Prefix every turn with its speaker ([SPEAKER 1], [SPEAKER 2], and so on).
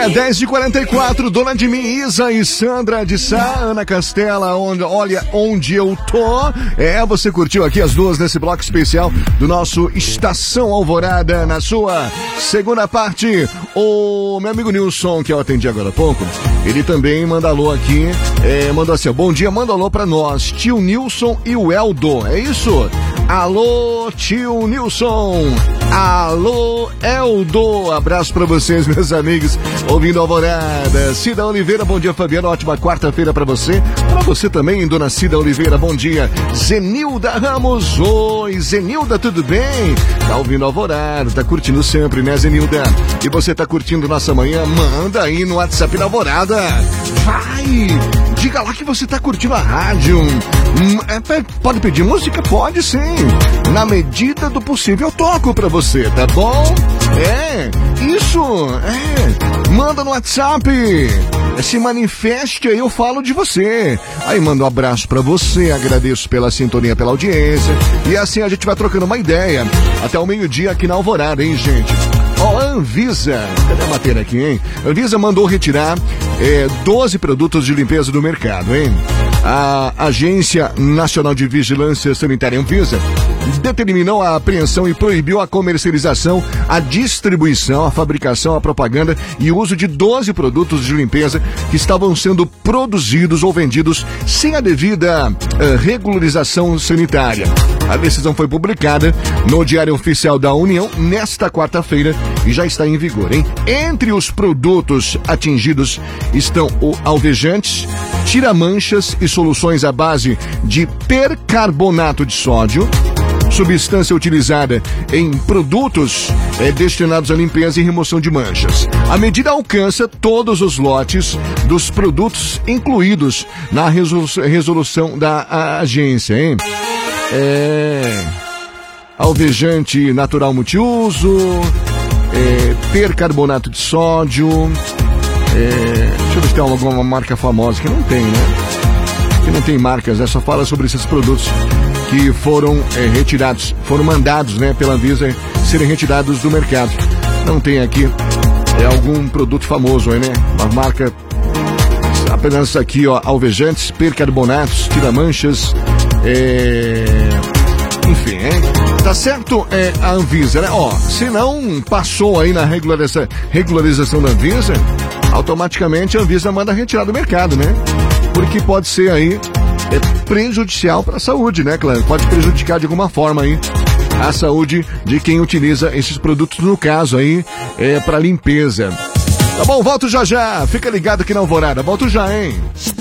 [SPEAKER 1] 10h44, Dona de mim, Isa e Sandra de Sá, Ana Castela, onde eu tô. Você curtiu aqui as duas nesse bloco especial do nosso Estação Alvorada, na sua segunda parte. O meu amigo Nilson, que eu atendi agora há pouco, ele também manda alô aqui, mandou assim, bom dia, manda alô pra nós, tio Nilson e o Eldo, é isso? Alô, tio Nilson, alô, Eldo, abraço pra vocês, meus amigos, ouvindo Alvorada. Cida Oliveira, bom dia, Fabiano, ótima quarta-feira pra você também, dona Cida Oliveira, bom dia. Zenilda Ramos, oi, Zenilda, tudo bem? Tá ouvindo Alvorada, tá curtindo sempre, né, Zenilda? E você tá curtindo nossa manhã? Manda aí no WhatsApp da Alvorada, vai, diga lá que você tá curtindo a rádio. Pode pedir música? Pode sim, na medida do possível eu toco pra você, tá bom? Manda no WhatsApp, se manifeste aí, eu falo de você. Aí mando um abraço pra você, agradeço pela sintonia, pela audiência, e assim a gente vai trocando uma ideia até o meio-dia aqui na Alvorada, hein, gente? A Anvisa, cadê a matéria aqui, hein? A Anvisa mandou retirar 12 produtos de limpeza do mercado, hein? A Agência Nacional de Vigilância Sanitária, Anvisa, determinou a apreensão e proibiu a comercialização, a distribuição, a fabricação, a propaganda e o uso de 12 produtos de limpeza que estavam sendo produzidos ou vendidos sem a devida regularização sanitária. A decisão foi publicada no Diário Oficial da União nesta quarta-feira e já está em vigor, hein? Entre os produtos atingidos estão o alvejantes, tira-manchas e soluções à base de percarbonato de sódio, substância utilizada em produtos destinados à limpeza e remoção de manchas. A medida alcança todos os lotes dos produtos incluídos na resolução da agência, hein? Alvejante natural multiuso, percarbonato de sódio, deixa eu ver se tem alguma marca famosa, que não tem, né? Que não tem marcas, só fala sobre esses produtos que foram retirados, foram mandados, né, pela Anvisa serem retirados do mercado. Não tem aqui algum produto famoso, né? Uma marca, apenas isso aqui, ó, alvejantes, percarbonatos, tira-manchas, enfim, tá certo? A Anvisa, né? Se não passou aí na regularização da Anvisa, automaticamente a Anvisa manda retirar do mercado, né? Porque pode ser aí prejudicial para a saúde, né, claro? Pode prejudicar de alguma forma aí a saúde de quem utiliza esses produtos, no caso aí, para limpeza. Tá bom, volto já. Fica ligado aqui na Alvorada. Volto já, hein?